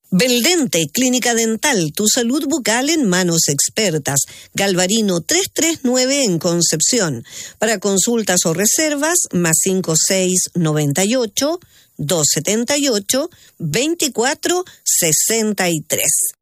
Beldente, Clínica Dental, tu salud bucal en manos expertas. Galvarino 339 en Concepción. Para consultas o reservas, +5698 278 2463.